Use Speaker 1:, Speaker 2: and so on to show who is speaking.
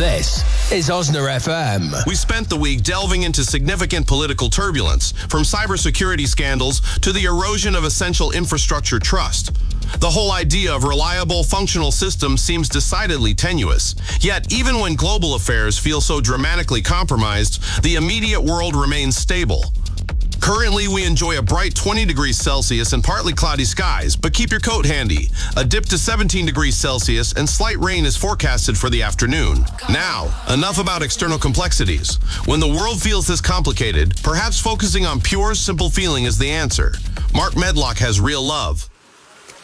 Speaker 1: This is Osner FM.
Speaker 2: We spent the week delving into significant political turbulence, from cybersecurity scandals to the erosion of essential infrastructure trust. The whole idea of reliable, functional systems seems decidedly tenuous. Yet, even when global affairs feel so dramatically compromised, the immediate world remains stable. Currently, we enjoy a bright 20 degrees Celsius and partly cloudy skies, but keep your coat handy. A dip to 17 degrees Celsius and slight rain is forecasted for the afternoon. Now, enough about external complexities. When the world feels this complicated, perhaps focusing on pure, simple feeling is the answer. Mark Medlock has real love.